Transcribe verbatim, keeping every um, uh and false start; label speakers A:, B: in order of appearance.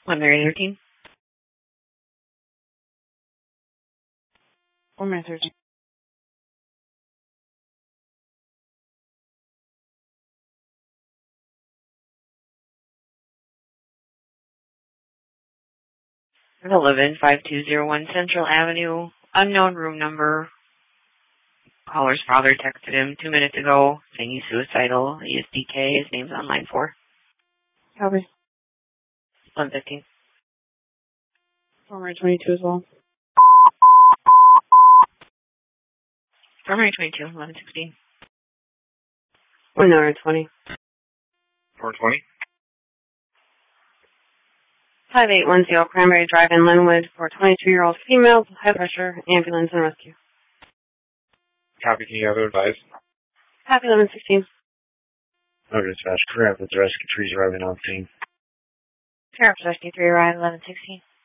A: one Mary thirteen.
B: one Mary thirteen.
A: eleven five two zero one Central Avenue. Unknown room number. Caller's father texted him two minutes ago saying he's suicidal. He is D K. His name's on line four.
B: Copy.
A: one fifteen.
B: four Mary twenty-two as well.
A: four Mary twenty-two, eleven sixteen.
B: one Mary twenty.
C: four twenty.
B: five eight one zero Cranberry Drive in Linwood for twenty-two-year-old female, high pressure, ambulance and rescue.
C: Copy, can you have advice?
B: Copy, eleven sixteen.
C: No dispatch, correct, with the rescue trees arriving on scene.
A: Sheriff's rescue three, ride eleven sixteen.